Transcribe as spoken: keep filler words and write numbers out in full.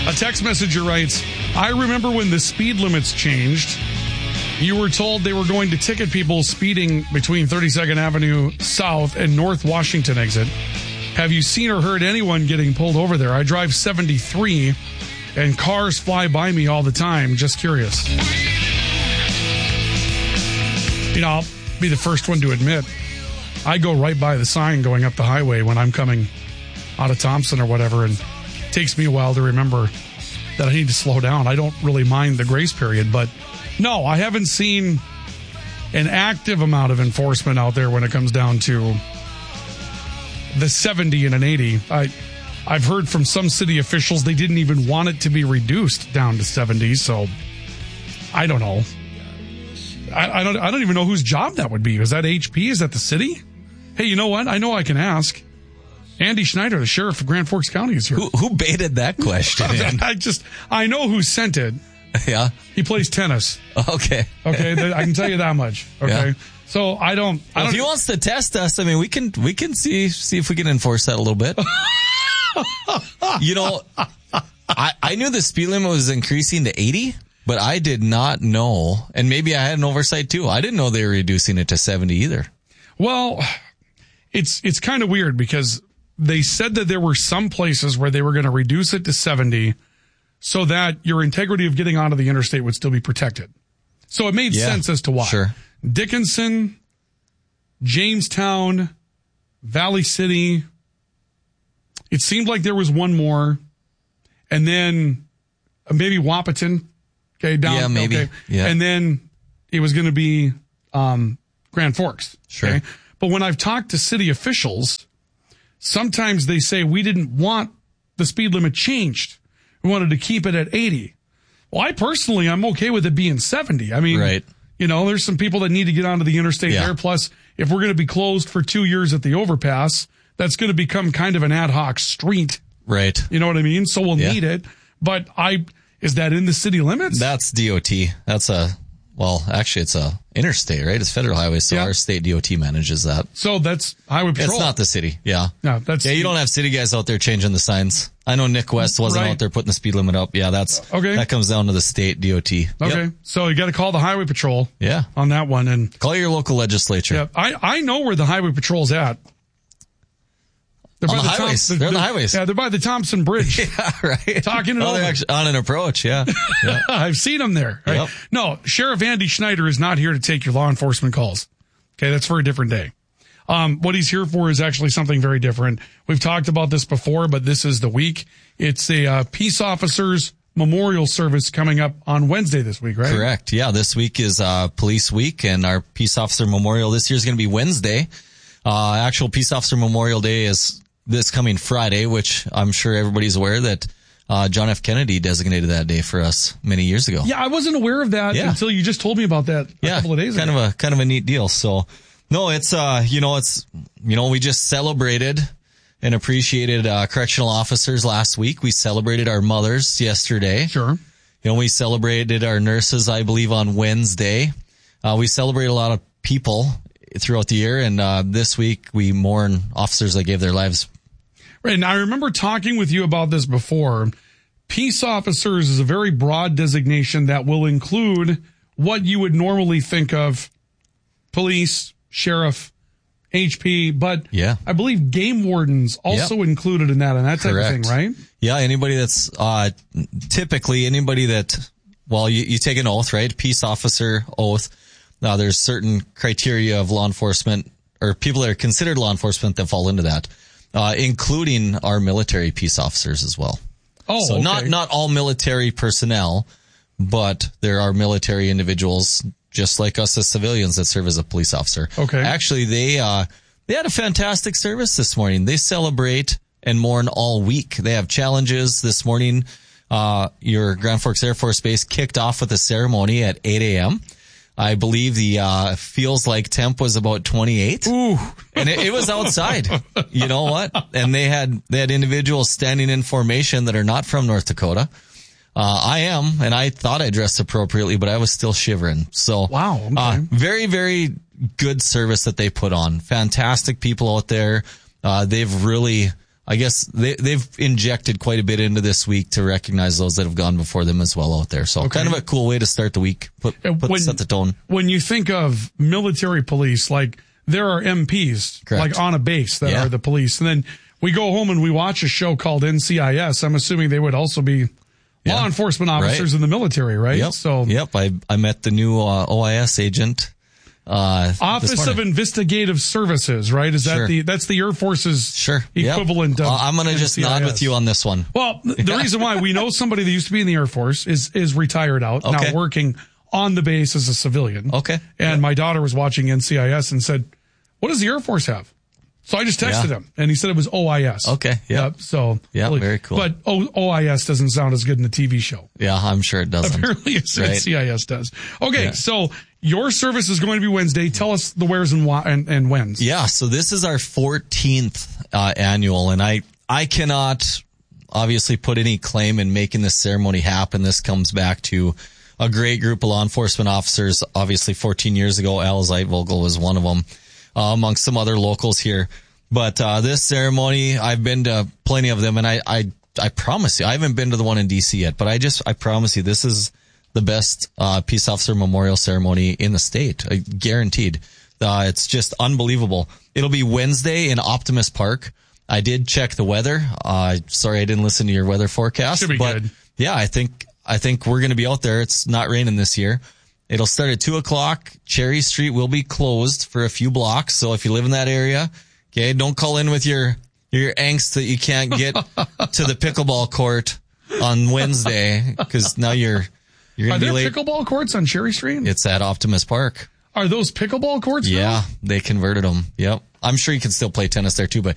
A text messenger writes, I remember when the speed limits changed. You were told they were going to ticket people speeding between thirty-second Avenue South and North Washington exit. Have you seen or heard anyone getting pulled over there? I drive seventy-three and cars fly by me all the time. Just curious. You know, I'll be the first one to admit, I go right by the sign going up the highway when I'm coming out of Thompson or whatever, and it takes me a while to remember that I need to slow down. I don't really mind the grace period, but no, I haven't seen an active amount of enforcement out there when it comes down to the seventy and an eighty. I, I've heard from some city officials they didn't even want it to be reduced down to seventy, so I don't know. I, I don't I don't even know whose job that would be. Is that H P? Is that the city? Hey, you know what? I know I can ask. Andy Schneider, the sheriff of Grand Forks County, is here. Who, who baited that question in? I just, I know who sent it. Yeah. He plays tennis. Okay. Okay. I can tell you that much. Okay. Yeah. So I don't, I well, don't. If he wants to test us, I mean, we can, we can see, see if we can enforce that a little bit. You know, I, I knew the speed limit was increasing to eighty, but I did not know, and maybe I had an oversight too. I didn't know they were reducing it to seventy either. Well, it's, it's kind of weird because they said that there were some places where they were going to reduce it to seventy so that your integrity of getting onto the interstate would still be protected. So it made yeah, sense as to why. Sure. Dickinson, Jamestown, Valley City. It seemed like there was one more. And then maybe Wahpeton. Okay, down. Yeah, maybe. Okay. Yeah. And then it was going to be um, Grand Forks. Sure. Okay? But when I've talked to city officials, sometimes they say we didn't want the speed limit changed. We wanted to keep it at eighty. Well, I personally, I'm okay with it being seventy. I mean, right. You know, there's some people that need to get onto the interstate yeah. there. Plus, if we're going to be closed for two years at the overpass, that's going to become kind of an ad hoc street. Right. You know what I mean? So we'll yeah. need it. But I, is that in the city limits? That's D O T. That's a, well, actually it's a interstate, right? It's federal highway. So yeah. our state D O T manages that. So that's highway patrol. It's not the city. Yeah. No, that's. Yeah. You don't have city guys out there changing the signs. I know Nick West wasn't right. out there putting the speed limit up. Yeah. That's, okay. That comes down to the state D O T. Okay. Yep. So you got to call the highway patrol. Yeah. On that one. And call your local legislature. Yeah. I, I know where the highway patrol's at. They're on the, the highways. Thom- they're, they're on the highways. Yeah, they're by the Thompson Bridge. Yeah, right. Talking it oh, over. They're actually on an approach, yeah. yeah. I've seen them there. Right? Yep. No, Sheriff Andy Schneider is not here to take your law enforcement calls. Okay, that's for a different day. Um, what he's here for is actually something very different. We've talked about this before, but this is the week. It's a uh, peace officers memorial service coming up on Wednesday this week, right? Correct. Yeah, this week is uh, police week, and our peace officer memorial this year is going to be Wednesday. Uh, actual peace officer memorial day is this coming Friday, which I'm sure everybody's aware that uh, John F. Kennedy designated that day for us many years ago. Yeah, I wasn't aware of that yeah. until you just told me about that a yeah, couple of days kind ago. Of a, kind of a neat deal. So, no, it's, uh, you know, it's, you know, we just celebrated and appreciated uh, correctional officers last week. We celebrated our mothers yesterday. Sure. You know, we celebrated our nurses, I believe, on Wednesday. Uh, we celebrate a lot of people throughout the year, and uh, this week we mourn officers that gave their lives. Right, and I remember talking with you about this before. Peace officers is a very broad designation that will include what you would normally think of police, sheriff, H P, but yeah. I believe game wardens also yep. included in that and that type Correct. of thing, right? Yeah, anybody that's uh, typically anybody that, well, you, you take an oath, right? Peace officer oath. Now, there's certain criteria of law enforcement or people that are considered law enforcement that fall into that. Uh, including our military peace officers as well. Oh, so okay. not, not all military personnel, but there are military individuals just like us as civilians that serve as a police officer. Okay. Actually, they, uh, they had a fantastic service this morning. They celebrate and mourn all week. They have challenges this morning. Uh, your Grand Forks Air Force Base kicked off with a ceremony at eight a.m. I believe the uh feels like temp was about twenty-eight. Ooh. And it, it was outside. You know what? And they had they had individuals standing in formation that are not from North Dakota. Uh I am, and I thought I dressed appropriately, but I was still shivering. So wow, okay. uh, very, very good service that they put on. Fantastic people out there. Uh they've really I guess they, they've injected quite a bit into this week to recognize those that have gone before them as well out there. So Okay. kind of a cool way to start the week. Put, put When- set the tone. When you think of military police, like there are M Ps Correct. like on a base that Yeah. are the police. And then we go home and we watch a show called N C I S. I'm assuming they would also be Yeah. law enforcement officers Right. in the military, right? Yep. So yep. I, I met the new uh, O I S agent. Uh, this Office of morning. Investigative Services, right? Is that Sure. the, that's the Air Force's Sure. Yep. equivalent of Uh, I'm going to just nod with you on this one. Well, the reason why we know somebody that used to be in the Air Force is is retired out, Okay. now working on the base as a civilian. Okay. And my daughter was watching N C I S and said, what does the Air Force have? So I just texted Yeah. him, and he said it was O I S. Okay, yep. So Yeah, very cool. But o- OIS doesn't sound as good in the T V show. Yeah, I'm sure it doesn't. Apparently, it's Right. N C I S does. Okay, Yeah. so your service is going to be Wednesday. Tell us the wheres and why and, and whens. Yeah, so this is our fourteenth uh, annual, and I I cannot obviously put any claim in making this ceremony happen. This comes back to a great group of law enforcement officers. Obviously, fourteen years ago, Al Zeitvogel was one of them, uh, amongst some other locals here. But uh, this ceremony, I've been to plenty of them, and I, I I promise you, I haven't been to the one in D C yet, but I just I promise you, this is the best uh, peace officer memorial ceremony in the state, uh, guaranteed. Uh, it's just unbelievable. It'll be Wednesday in Optimus Park. I did check the weather. Uh, sorry, I didn't listen to your weather forecast. Should be but good. Yeah, I think I think we're going to be out there. It's not raining this year. It'll start at two o'clock. Cherry Street will be closed for a few blocks. So if you live in that area, okay, don't call in with your your angst that you can't get to the pickleball court on Wednesday because now you're you're Are going to there be late. pickleball courts on Cherry Street? It's at Optimus Park. Are those pickleball courts? now? Yeah, they converted them. Yep. I'm sure you can still play tennis there too, but